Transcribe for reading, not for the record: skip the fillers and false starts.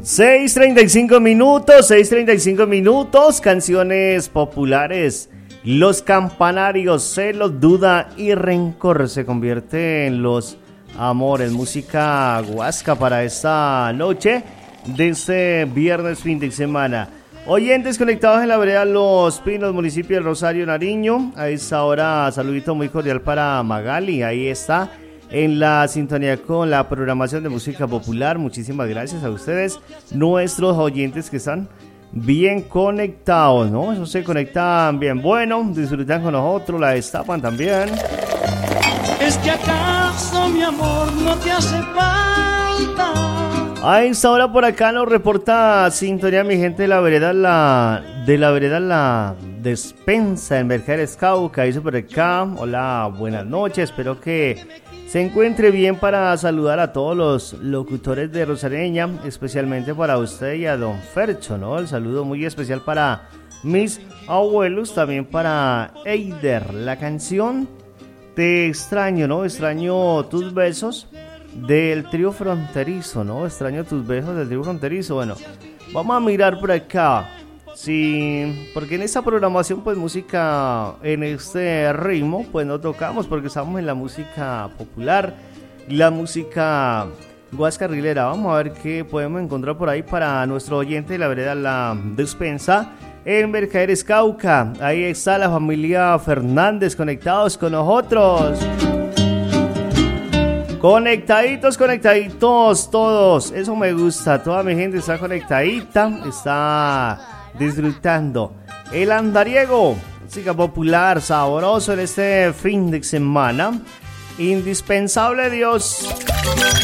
6:35 minutos, canciones populares. Los Campanarios, Celos, Duda y Rencor se convierte en los amores. Música guasca para esta noche de este viernes fin de semana. Oyentes conectados en la vereda Los Pinos, municipio de Rosario, Nariño. A esta hora, saludito muy cordial para Magali. Ahí está, en la sintonía con la programación de música popular. Muchísimas gracias a ustedes, nuestros oyentes que están bien conectados, ¿no? Eso se conectan bien, bueno, disfrutan con nosotros, la destapan también. Es que acaso mi amor no te hace falta. A esta hora por acá nos reporta sintonía mi gente de la vereda La Despensa en Mercaderes Cauca. Dice por acá, hola, buenas noches, espero que se encuentre bien, para saludar a todos los locutores de Rosareña, especialmente para usted y a don Fercho, ¿no? El saludo muy especial para mis abuelos, también para Eider. La canción Te extraño, ¿no? Extraño tus besos del trío fronterizo, ¿no? Extraño tus besos del trío fronterizo. Bueno, vamos a mirar por acá. Sí, porque en esta programación, pues música en este ritmo, pues no tocamos, porque estamos en la música popular, la música guascarrilera. Vamos a ver qué podemos encontrar por ahí para nuestro oyente de la vereda La Despensa en Mercaderes Cauca. Ahí está la familia Fernández conectados con nosotros. Conectaditos todos, eso me gusta, toda mi gente está conectadita, está disfrutando el andariego, música popular, sabroso en este fin de semana, indispensable Dios.